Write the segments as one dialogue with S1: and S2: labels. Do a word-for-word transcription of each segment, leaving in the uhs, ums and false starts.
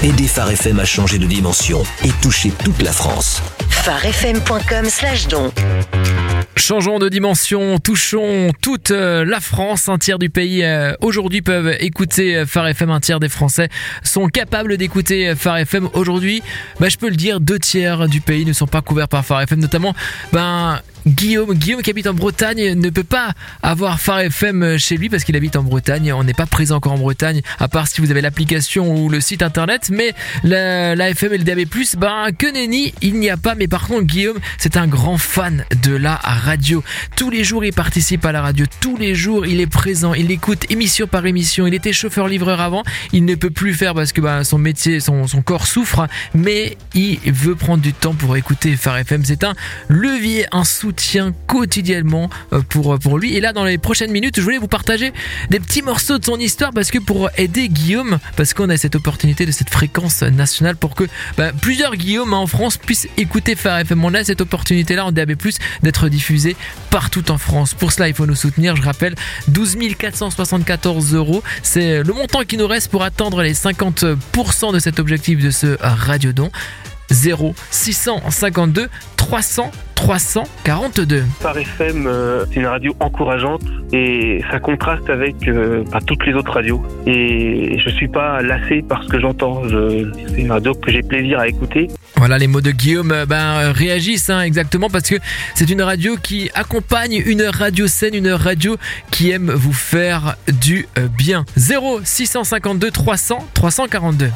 S1: Aidez Phare F M à changer de dimension et toucher toute la France.
S2: pharefm.com slash don.
S3: Changeons de dimension, touchons toute la France. Un tiers du pays euh, aujourd'hui peuvent écouter Phare F M. Un tiers des Français sont capables d'écouter Phare F M aujourd'hui. Bah, je peux le dire, deux tiers du pays ne sont pas couverts par Phare F M, notamment ben Guillaume, Guillaume qui habite en Bretagne ne peut pas avoir Phare F M chez lui parce qu'il habite en Bretagne. On n'est pas présent encore en Bretagne, à part si vous avez l'application ou le site internet. Mais la, la F M et le D A B plus, ben que nenni, il n'y a pas. Mais par contre, Guillaume, c'est un grand fan de la radio. Tous les jours, il participe à la radio. Tous les jours, il est présent. Il écoute émission par émission. Il était chauffeur-livreur avant. Il ne peut plus faire parce que ben, son métier, son, son corps souffre. Mais il veut prendre du temps pour écouter Phare F M. C'est un levier, un soutien tient quotidiennement pour, pour lui. Et là, dans les prochaines minutes, je voulais vous partager des petits morceaux de son histoire parce que pour aider Guillaume, parce qu'on a cette opportunité de cette fréquence nationale pour que bah, plusieurs Guillaume en France puissent écouter Phare F M. On a cette opportunité-là en D A B plus, d'être diffusé partout en France. Pour cela, il faut nous soutenir. Je rappelle, douze mille quatre cent soixante-quatorze euros. C'est le montant qui nous reste pour atteindre les cinquante pour cent de cet objectif de ce radiodon. zéro six cent cinquante-deux trois cents trois cent quarante-deux.
S4: Phare F M, euh, c'est une radio encourageante et ça contraste avec euh, bah, toutes les autres radios. Et je suis pas lassé par ce que j'entends. Je, c'est une radio que j'ai plaisir à écouter.
S3: Voilà, les mots de Guillaume ben, réagissent hein, exactement parce que c'est une radio qui accompagne une radio saine, une radio qui aime vous faire du bien. zéro six cent cinquante-deux trois cents trois cent quarante-deux.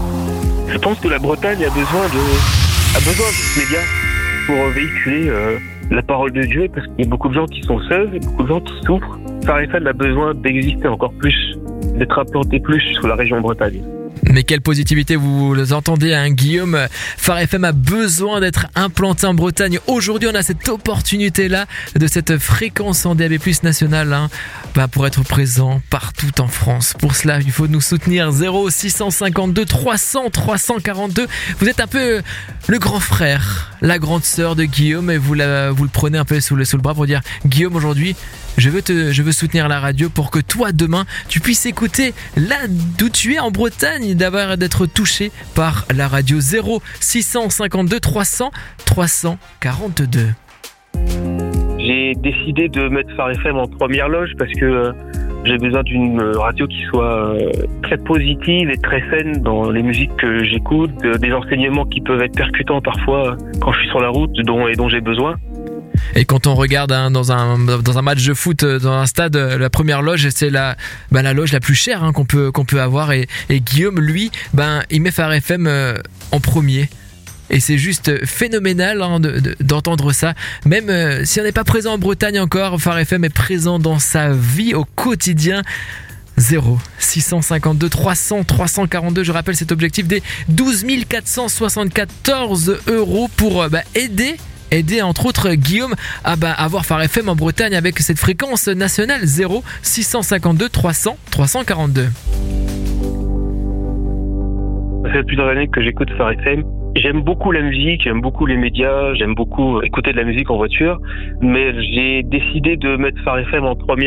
S4: Je pense que la Bretagne a besoin de, a besoin de ce média pour véhiculer euh, la parole de Dieu, parce qu'il y a beaucoup de gens qui sont seuls et beaucoup de gens qui souffrent. Phare F M a besoin d'exister encore plus, d'être implanté plus sur la région Bretagne.
S3: Mais quelle positivité, vous entendez hein, Guillaume. Phare F M a besoin d'être implanté en Bretagne. Aujourd'hui, on a cette opportunité-là de cette fréquence en D A B plus nationale hein, bah, pour être présent partout en France. Pour cela, il faut nous soutenir. Zéro six cent cinquante-deux trois cents trois cent quarante-deux. Vous êtes un peu le grand frère, la grande sœur de Guillaume et vous, la, vous le prenez un peu sous le, sous le bras pour dire Guillaume, aujourd'hui, je veux, te, je veux soutenir la radio pour que toi, demain, tu puisses écouter là d'où tu es en Bretagne, d'avoir d'être touché par la radio. Zéro six cent cinquante-deux trois cents trois cent quarante-deux.
S4: J'ai décidé de mettre Phare F M en première loge parce que euh, j'ai besoin d'une radio qui soit euh, très positive et très saine dans les musiques que j'écoute, euh, des enseignements qui peuvent être percutants parfois quand je suis sur la route dont, et dont j'ai besoin.
S3: Et quand on regarde hein, dans, un, dans un match de foot, dans un stade, la première loge, c'est la, bah, la loge la plus chère hein, qu'on peut, qu'on peut avoir. Et, et Guillaume, lui, ben, il met Phare F M euh, en premier. Et c'est juste phénoménal hein, de, de, d'entendre ça. Même euh, si on n'est pas présent en Bretagne encore, Phare F M est présent dans sa vie au quotidien. Zéro six cent cinquante-deux trois cents trois cent quarante-deux. Je rappelle cet objectif des douze mille quatre cent soixante-quatorze euros pour euh, bah, aider aider entre autres Guillaume à bah, avoir Phare F M en Bretagne avec cette fréquence nationale. Zéro six cent cinquante-deux trois cents trois cent quarante-deux.
S4: Ça fait plusieurs années que j'écoute Phare F M. J'aime beaucoup la musique, j'aime beaucoup les médias, j'aime beaucoup écouter de la musique en voiture, mais j'ai décidé de mettre Phare F M en première